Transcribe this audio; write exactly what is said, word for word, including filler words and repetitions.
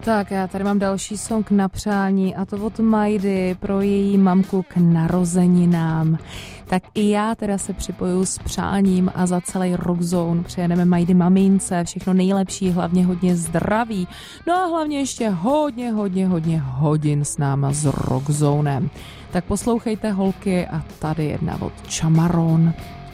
Tak já tady mám další song na přání a to od Majdy pro její mamku k narozeninám. Tak i já teda se připoju s přáním a za celý Rockzone přejedeme Majdy mamince všechno nejlepší, hlavně hodně zdraví. No a hlavně ještě hodně, hodně, hodně hodin s náma s Rockzonem. Tak poslouchejte holky a tady jedna od Chamaron.